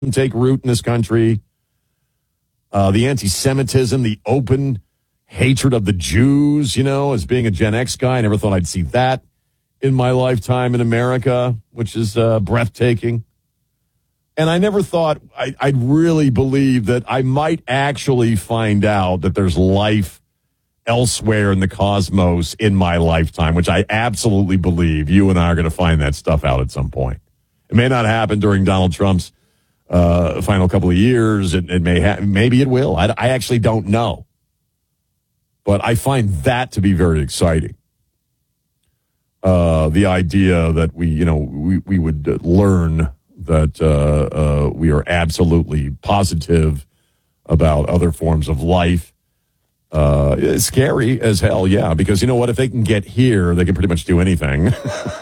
take root in this country. The anti-Semitism, the open hatred of the Jews, as being a Gen X guy, I never thought I'd see that in my lifetime in America, which is breathtaking. And I never thought I'd really believe that I might actually find out that there's life elsewhere in the cosmos in my lifetime, which I absolutely believe you and I are going to find that stuff out at some point. It may not happen during Donald Trump's final couple of years. It may maybe it will. I actually don't know. But I find that to be very exciting. The idea that we would learn that we are absolutely positive about other forms of life. It's scary as hell, yeah, because you know what? If they can get here, they can pretty much do anything.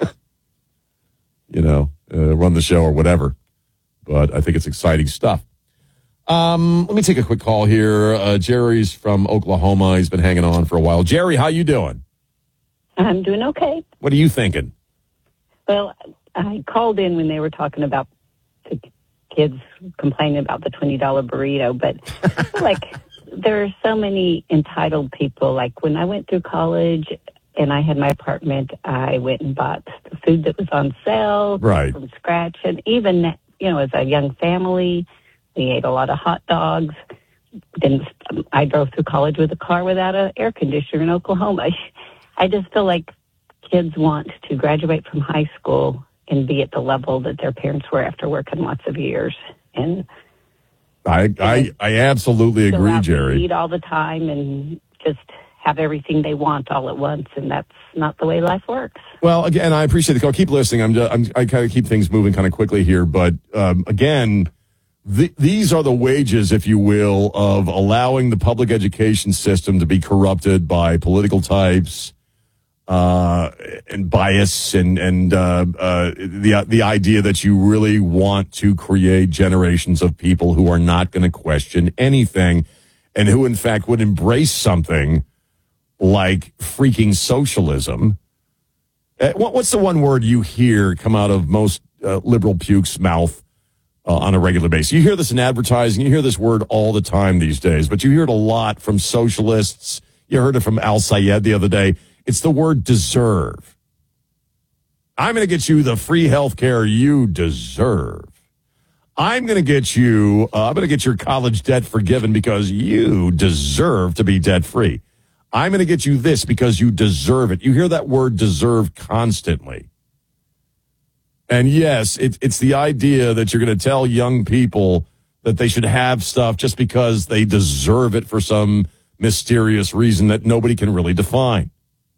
Run the show or whatever. But I think it's exciting stuff. Let me take a quick call here. Jerry's from Oklahoma. He's been hanging on for a while. Jerry, how you doing? I'm doing okay. What are you thinking? Well, I called in when they were talking about the kids complaining about the $20 burrito, but I feel like there are so many entitled people. Like when I went through college and I had my apartment, I went and bought the food that was on sale from scratch. And even, as a young family, we ate a lot of hot dogs. Then I drove through college with a car without an air conditioner in Oklahoma. I just feel like kids want to graduate from high school and be at the level that their parents were after working lots of years. And I absolutely agree, Jerry. Eat all the time and just have everything they want all at once, and that's not the way life works. Well, again, I appreciate the call. Keep listening. I kind of keep things moving kind of quickly here, but again, these are the wages, if you will, of allowing the public education system to be corrupted by political types and bias and the idea that you really want to create generations of people who are not going to question anything and who, in fact, would embrace something like freaking socialism. What's the one word you hear come out of most liberal puke's mouth on a regular basis? You hear this in advertising. You hear this word all the time these days, but you hear it a lot from socialists. You heard it from Al Sayed the other day. It's the word deserve. I'm going to get you the free health care you deserve. I'm going to get your college debt forgiven because you deserve to be debt free. I'm going to get you this because you deserve it. You hear that word deserve constantly. And yes, it's the idea that you're going to tell young people that they should have stuff just because they deserve it for some mysterious reason that nobody can really define.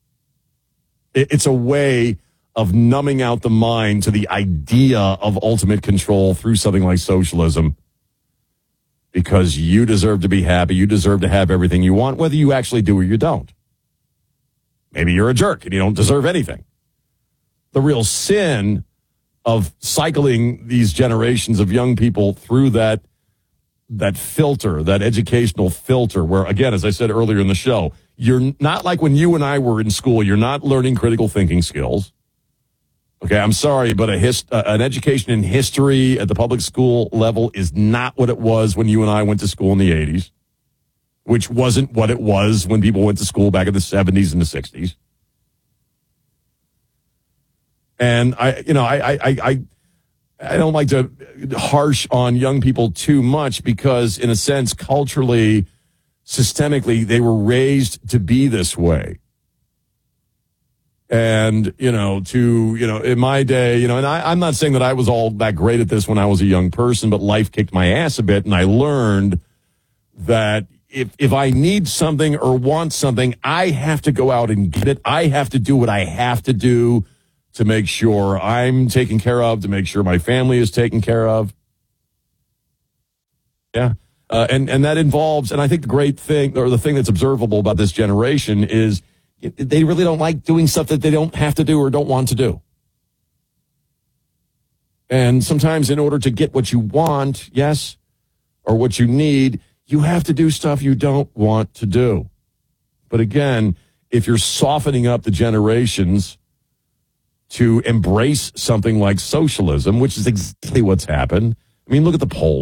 It's a way of numbing out the mind to the idea of ultimate control through something like socialism because you deserve to be happy. You deserve to have everything you want, whether you actually do or you don't. Maybe you're a jerk and you don't deserve anything. The real sin of cycling these generations of young people through that filter, that educational filter, where, again, as I said earlier in the show, you're not like when you and I were in school. You're not learning critical thinking skills. Okay, I'm sorry, but an education in history at the public school level is not what it was when you and I went to school in the 80s, which wasn't what it was when people went to school back in the 70s and the 60s. And I don't like to harsh on young people too much because, in a sense, culturally, systemically, they were raised to be this way. And, in my day, and I'm not saying that I was all that great at this when I was a young person, but life kicked my ass a bit. And I learned that if I need something or want something, I have to go out and get it. I have to do what I have to do to make sure I'm taken care of, to make sure my family is taken care of. Yeah. And that involves, and I think the great thing, or the thing that's observable about this generation is they really don't like doing stuff that they don't have to do or don't want to do. And sometimes in order to get what you want, yes, or what you need, you have to do stuff you don't want to do. But again, if you're softening up the generations to embrace something like socialism, which is exactly what's happened. I I mean, look at the poll.